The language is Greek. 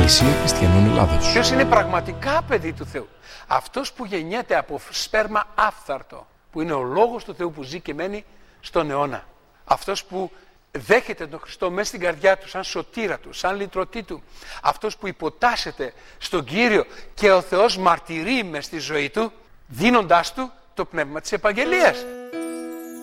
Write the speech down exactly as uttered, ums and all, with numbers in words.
Εκκλησία Χριστιανών Ελλάδος. Ποιος είναι πραγματικά παιδί του Θεού? Αυτός που γεννιέται από σπέρμα άφθαρτο, που είναι ο Λόγος του Θεού που ζει και μένει στον αιώνα. Αυτός που δέχεται τον Χριστό μέσα στην καρδιά του, σαν σωτήρα του, σαν λυτρωτή του. Αυτός που υποτάσσεται στον Κύριο και ο Θεός μαρτυρεί μες στη ζωή του, δίνοντάς του το πνεύμα της επαγγελίας.